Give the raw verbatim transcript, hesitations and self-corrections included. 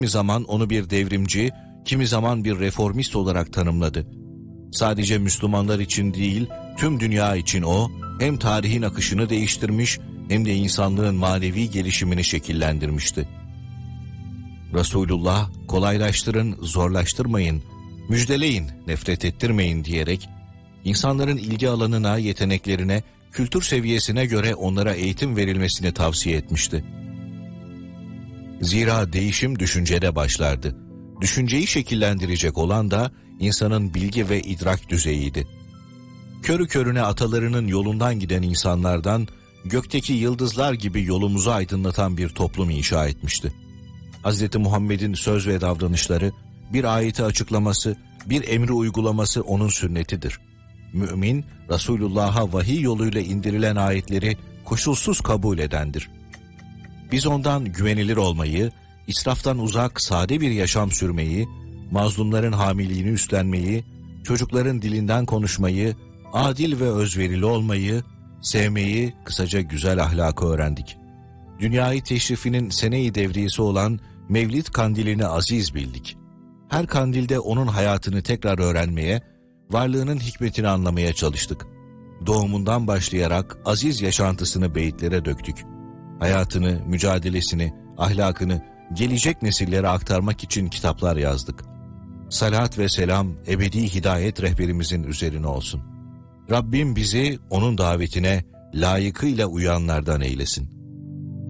Kimi zaman onu bir devrimci, kimi zaman bir reformist olarak tanımladı. Sadece Müslümanlar için değil, tüm dünya için o, hem tarihin akışını değiştirmiş, hem de insanlığın manevi gelişimini şekillendirmişti. Resulullah, kolaylaştırın, zorlaştırmayın, müjdeleyin, nefret ettirmeyin diyerek, insanların ilgi alanına, yeteneklerine, kültür seviyesine göre onlara eğitim verilmesini tavsiye etmişti. Zira değişim düşüncede başlardı. Düşünceyi şekillendirecek olan da insanın bilgi ve idrak düzeyiydi. Körü körüne atalarının yolundan giden insanlardan, gökteki yıldızlar gibi yolumuzu aydınlatan bir toplum inşa etmişti. Hz. Muhammed'in söz ve davranışları, bir ayeti açıklaması, bir emri uygulaması onun sünnetidir. Mümin, Resulullah'a vahiy yoluyla indirilen ayetleri koşulsuz kabul edendir. Biz ondan güvenilir olmayı, israftan uzak sade bir yaşam sürmeyi, mazlumların hamiliğini üstlenmeyi, çocukların dilinden konuşmayı, adil ve özverili olmayı, sevmeyi, kısaca güzel ahlakı öğrendik. Dünyayı teşrifinin sene-i devriyesi olan Mevlid kandilini aziz bildik. Her kandilde onun hayatını tekrar öğrenmeye, varlığının hikmetini anlamaya çalıştık. Doğumundan başlayarak aziz yaşantısını beyitlere döktük. Hayatını, mücadelesini, ahlakını gelecek nesillere aktarmak için kitaplar yazdık. Salat ve selam ebedi hidayet rehberimizin üzerine olsun. Rabbim bizi onun davetine layıkıyla uyanlardan eylesin.